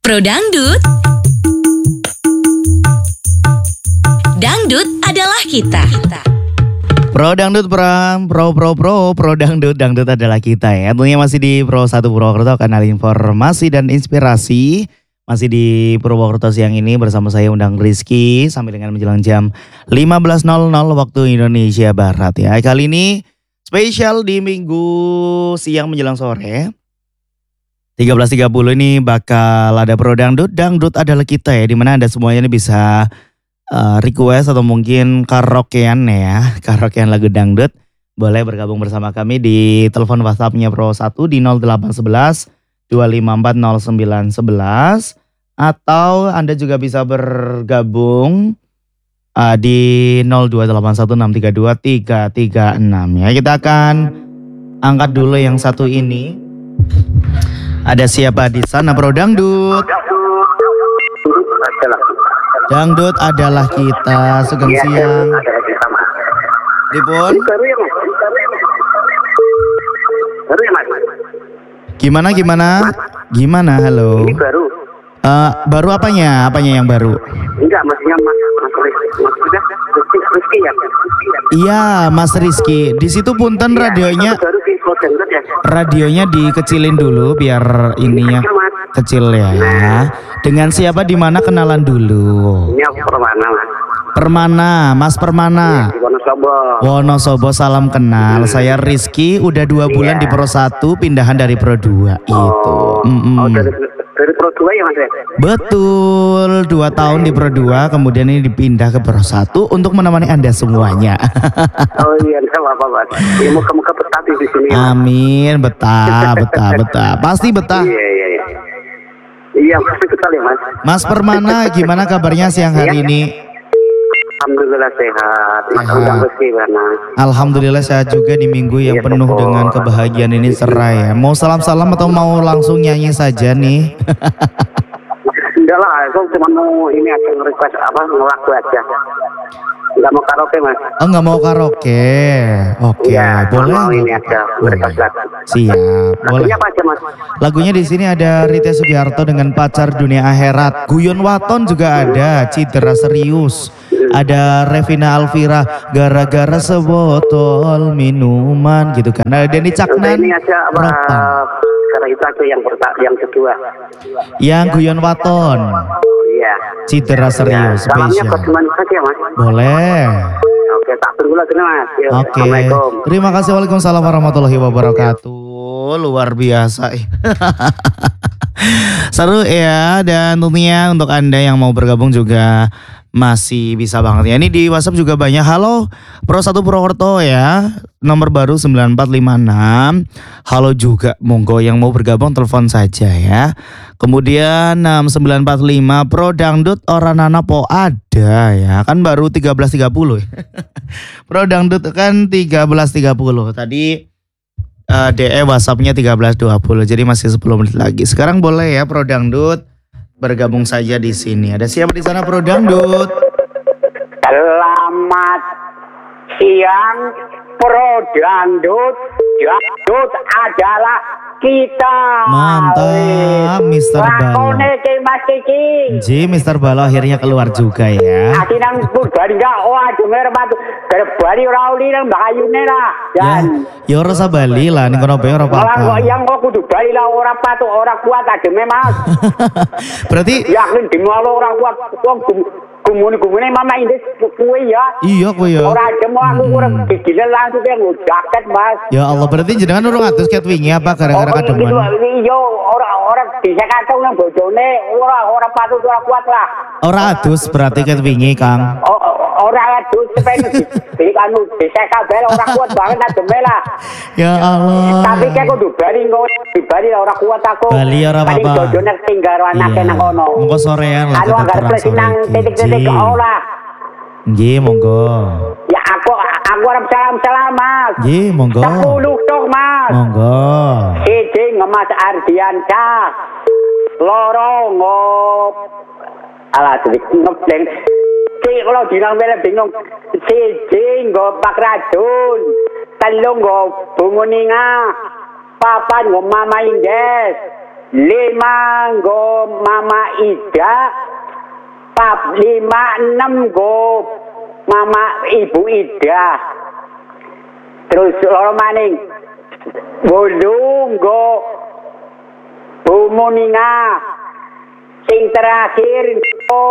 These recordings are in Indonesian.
Pro Dangdut. Dangdut adalah kita. Pro Dangdut, Pro Dangdut, Dangdut adalah kita ya. Tentunya masih di Pro 1 Purwokerto, kanal informasi dan inspirasi. Masih di Purwokerto siang ini bersama saya Undang Rizky sampai dengan menjelang jam 15.00 waktu Indonesia Barat ya. Kali ini spesial di minggu siang menjelang sore. 13.30 ini bakal ada Pro Dangdut, Dangdut adalah kita ya. Dimana Anda semuanya ini bisa request atau mungkin karaokean ya, karaokean lagu dangdut. Boleh bergabung bersama kami di telepon WhatsApp-nya Pro 1 di 0811 254 0911 atau Anda juga bisa bergabung di 0281632 336 ya. Kita akan angkat dulu yang satu ini. Ada siapa di sana Pro Dangdut? Dangdut adalah kita. Sugeng siang. Dipun. Gimana? Halo. Ini baru. Baru apanya? Apanya yang baru? Enggak, maksudnya Mas Rizky ya. Iya, Mas Rizky. Di situ punten radionya. Baru di Dangdut ya. Radionya dikecilin dulu biar ininya kecil ya. Dengan siapa di mana kenalan dulu? Ini aku Permana, Mas. Mas Permana. Di Wonosobo. Wonosobo, salam kenal. Saya Rizky, udah 2 bulan di Pro 1, pindahan dari Pro 2 itu. Dari Pro 2 ya Mas ya? Betul, 2 tahun di Pro 2, kemudian ini dipindah ke Pro 1 untuk menemani Anda semuanya. Oh iya, enggak apa-apa Mas. Ya muka-muka betah di sini. Amin, betah. Pasti betah. Iya. Iya, pasti betah ya Mas. Mas Permana, gimana kabarnya siang hari ini? Alhamdulillah sehat. Mas Undang Rizky mana? Alhamdulillah sehat juga di minggu yang penuh dengan kebahagiaan ini cerai ya. Mau salam-salam atau mau langsung nyanyi saja nih? Enggak lah, aku cuma mau ini aja nge-request ngelaku aja. Enggak mau karaoke Mas. Oh, nggak mau karaoke. Oke, Ya, boleh. mau ini aja nge-request lagu. Siap, boleh. Lagunya apa aja Mas? Lagunya di sini ada Rita Sugiharto dengan Pacar Dunia Akhirat. Guyon Waton juga ada, Citra Serius. Ada Revina Alvira, Gara-gara sebotol minuman gitu kan. Ada Denny Caknan. Ini aja karena itu aja yang kedua. Yang Guyon Waton. Iya. Citra Serius Salamnya spesial. buat teman saja Mas. Boleh. Oke, tak tunggu lagi Mas. Ya, Oke. Assalamualaikum. Terima kasih. Waalaikumsalam warahmatullahi wabarakatuh. Luar biasa. Seru ya, dan tentunya untuk Anda yang mau bergabung juga masih bisa banget ya. Ini di WhatsApp juga banyak. Halo Pro 1 Purwokerto ya. Nomor baru 9456. Halo juga, monggo yang mau bergabung telepon saja ya. Kemudian 6945 Pro Dangdut orang nana po ada ya. Kan baru 13.30. Pro Dangdut kan 13.30. Tadi DE WhatsAppnya 13.20. Jadi masih 10 menit lagi. Sekarang boleh ya Pro Dangdut bergabung saja di sini. Ada siapa di sana Pro Dangdut? Selamat siang Pro Dangdut. Dangdut adalah kita. Mantap, Mr. Balo. Lakone ke Mas Kiki. Ji, Mr. Balo akhirnya keluar juga ya. Akhirnya bari enggak aduh merpat. Berbari ora uli nang bayune lah. Ya ora usah bali lah ning kono bae ora apa-apa. Yang kok kudu bali lah ora patut ora kuat ademe Mas. Berarti yakin dimalo ora kuat wong gumune mama Indes kuwe ya. Iya kowe ya. Ora adem aku ora gigile langsung yang jaket Mas. Ya Allah, berarti jenengan urung atus ket wingi apa gara-gara kademen? Iya, ora bisa kacau nang bojone, ora patut ora kuat lah. Ora adus berarti ket wingi, Kang. Ora adus sepen di anu bisa kabel ora kuat banget ademe lah. Ya Allah. Tapi kek kudu bari ora kuat aku. Bali ora apa-apa. Bojone tinggal anake nang kono. Monggo sorean lah anu kita agar terang plesi nang sore titik-titik iki. olah. Nggih, monggo. Ya aku arep salam Mas. Nggih, monggo. 10 tok Mas. Monggo. Siji Mas Ardiansyah. Loro ngop. Alah sedikit ngebleng. Kalau dinang mele bingung. Siji nggo Pak Radun. Telu nggo Bunguninga. Papan nggo Mama Indes. 5 go Mama Ida, 56 go Mama Ibu Ida. Terus loro maning 8 go Bu Muninga. Sing terakhir go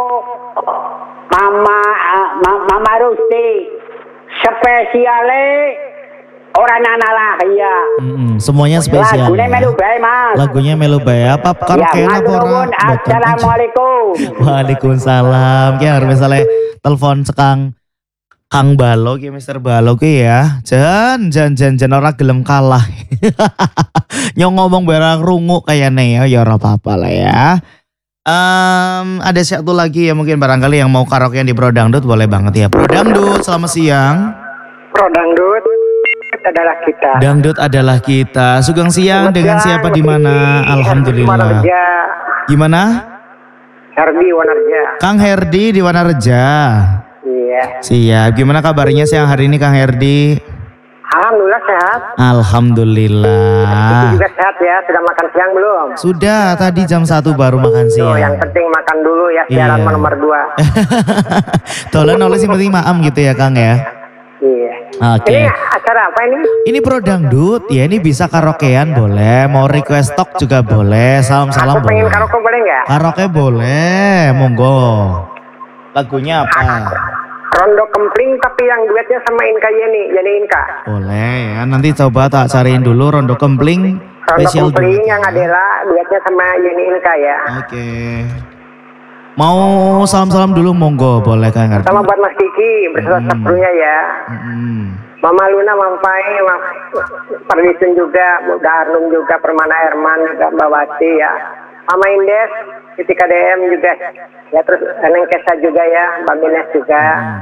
Mama Rusti. Spesiale orang anak lah ya. Semuanya spesial. Lagunya melu bae, Mas. Lagunya melu bae. Apa karaoke apa ora? Assalamualaikum. Waalaikumsalam. Ki harus misalnya telepon sekang Kang Balo ki Mister Balo ki ya. Jan ora gelem kalah. Nyong ngomong barang rungu kayaknya ya ora apa-apa lah ya. Ada satu lagi ya mungkin barangkali yang mau karaokean di Pro Dangdut boleh banget ya. Pro Dangdut, selamat siang. Pro Dangdut adalah kita. Dangdut adalah kita. Sugeng siang dengan siapa di mana? Alhamdulillah. Gimana? Herdi Wanarja. Kang Herdi di Wanareja. Iya. Siap. Gimana kabarnya siang hari ini Kang Herdi? Alhamdulillah sehat. Alhamdulillah. Itu juga sehat ya. Sudah makan siang belum? Sudah, tadi jam 1 baru makan siang. Yang penting makan dulu ya, siaran nomor 2. Tolan oleh sing penting maam gitu ya Kang ya. Iya. Oke. Ini acara apa ini? Ini Pro Dangdut ya, ini bisa karaokean boleh, mau request talk juga boleh, salam-salam Aku pengen boleh. karaoke boleh nggak? Karaoke boleh, monggo. Lagunya apa? Rondo Kempling tapi yang duetnya sama Inka Yeni Inka. Boleh ya, nanti coba tak cariin dulu Rondo Kempling Rondo spesial Kempling duet. yang Adela duetnya sama Yeni Inka ya. Oke. Mau salam-salam dulu monggo, boleh Kang Herdi. Sama buat Mas Kiki beserta sepuluhnya ya. Mama Luna, Mama Pai, Perdisun juga, Mbak Arnum juga, Permana Herman juga, Mbak Wati ya. Mama Indes, Titika DM juga. Ya terus Neng Kesa juga ya, Mbak Mines juga.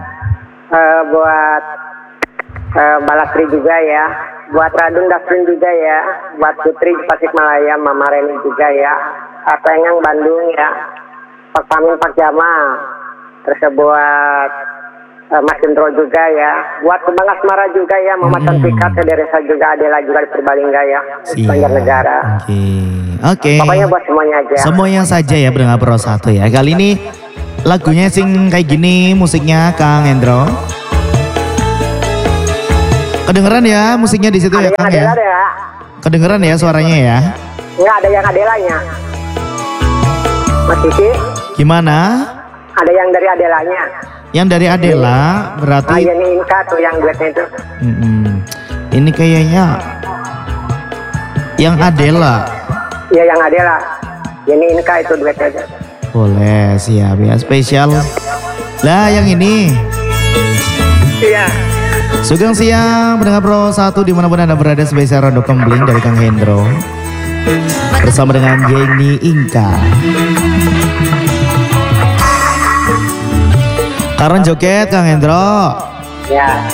Buat Balasri juga ya. Buat Radun Dafrin juga ya. Buat Putri Tasikmalaya, Mama Reni juga ya. Pengang Bandung ya. Pak Samin, Pak Jamal. Terus buat Mas Indro juga ya. Buat Kembang Asmara juga ya. Mama Cantika, Teresa juga, Adela juga di Purbalingga ya. Di Banjarnegara. Oke. Pokoknya buat semuanya aja. Semuanya saja ya Berengah Pro 1 ya. Kali ini lagunya sing kayak gini musiknya Kang Hendro. Kedengeran ya musiknya di situ ya Kang ya. Kedengeran ya suaranya ya. Enggak ada yang Adelanya. Mas Kiki? Gimana? Ada yang dari Adelanya. Yang dari Adela berarti. Yeni Inka tuh yang duetnya itu. Ini kayaknya yang Adela. Iya yang Adela. Yeni Inka itu duetnya aja. Boleh, siap ya, spesial. Lah yang ini. Iya. Sugeng siang Pendengar Pro 1 dimanapun Anda berada, spesial Rondo Kempling dari Kang Hendro bersama dengan Yeni Inka. Karon joget Kang Hendro. Ya.